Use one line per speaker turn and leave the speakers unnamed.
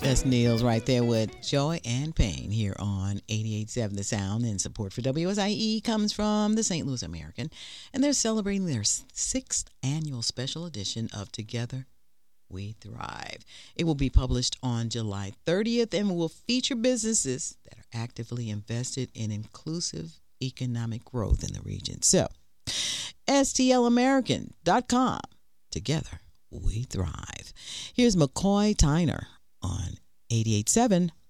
That's Niels right there with Joy and Pain here on 88.7 The Sound. And support for WSIE comes from the St. Louis American. And they're celebrating their 6th annual special edition of Together We Thrive. It will be published on July 30th and will feature businesses that are actively invested in inclusive economic growth in the region. So, stlamerican.com. Together we thrive. Here's McCoy Tyner on 88.7